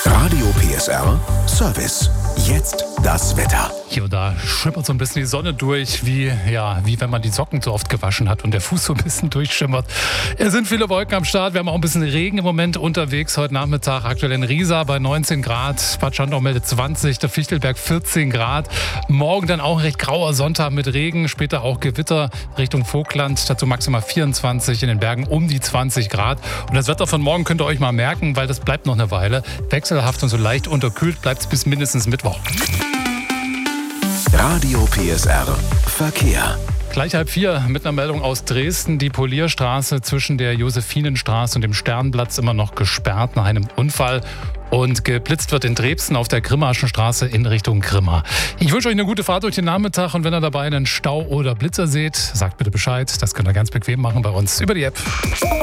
Radio PSR Service. Jetzt das Wetter. Hier und da schimmert so ein bisschen die Sonne durch, wie wenn man die Socken zu oft gewaschen hat und der Fuß so ein bisschen durchschimmert. Es sind viele Wolken am Start. Wir haben auch ein bisschen Regen im Moment unterwegs. Heute Nachmittag aktuell in Riesa bei 19 Grad. Bad Schandau meldet 20, der Fichtelberg 14 Grad. Morgen dann auch ein recht grauer Sonntag mit Regen. Später auch Gewitter Richtung Vogtland. Dazu maximal 24, in den Bergen um die 20 Grad. Und das Wetter von morgen könnt ihr euch mal merken, weil das bleibt noch eine Weile. Wechselhaft und so leicht unterkühlt bleibt es bis mindestens Mittwoch. Radio PSR Verkehr. Gleich 3:30 mit einer Meldung aus Dresden. Die Polierstraße zwischen der Josephinenstraße und dem Sternplatz immer noch gesperrt nach einem Unfall. Und geblitzt wird in Dresden auf der Grimmaschen Straße in Richtung Grimma. Ich wünsche euch eine gute Fahrt durch den Nachmittag. Und wenn ihr dabei einen Stau oder Blitzer seht, sagt bitte Bescheid. Das könnt ihr ganz bequem machen bei uns über die App.